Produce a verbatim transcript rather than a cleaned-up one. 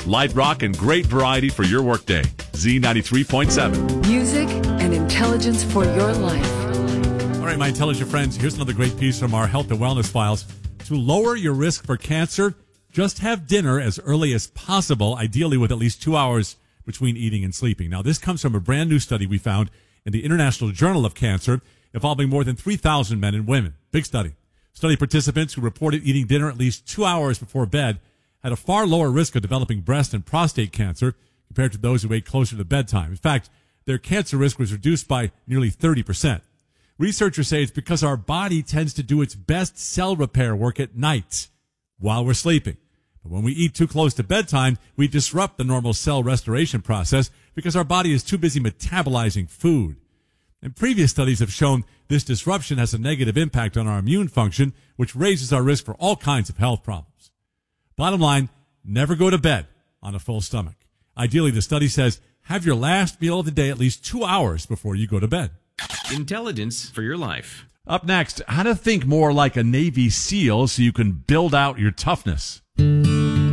light rock, and great variety for your workday. Z ninety-three point seven. Music and intelligence for your life. All right, my intelligent friends, here's another great piece from our Health and Wellness Files. To lower your risk for cancer, just have dinner as early as possible, ideally with at least two hours between eating and sleeping. Now, this comes from a brand new study we found in the International Journal of Cancer involving more than three thousand men and women. Big study. Study participants who reported eating dinner at least two hours before bed had a far lower risk of developing breast and prostate cancer compared to those who ate closer to bedtime. In fact, their cancer risk was reduced by nearly thirty percent. Researchers say it's because our body tends to do its best cell repair work at night while we're sleeping. But when we eat too close to bedtime, we disrupt the normal cell restoration process because our body is too busy metabolizing food. And previous studies have shown this disruption has a negative impact on our immune function, which raises our risk for all kinds of health problems. Bottom line, never go to bed on a full stomach. Ideally, the study says, have your last meal of the day at least two hours before you go to bed. Intelligence for your life. Up next, how to think more like a Navy SEAL so you can build out your toughness.